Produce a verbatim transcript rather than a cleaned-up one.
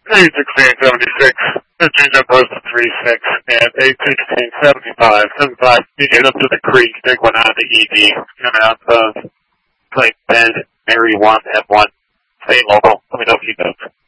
three sixteen seventy-six, fifteen up close to three six, and eight sixteen seventy-five, seventy-five, you get up to the creek, take one out of the E D, coming out of Clay Bend, Mary one, F one, stay local, let me know if you know.